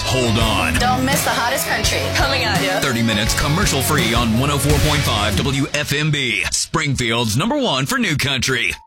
hold on. Don't miss the hottest country coming at you. 30 minutes commercial free on 104.5 WFMB, Springfield's #1 for new country.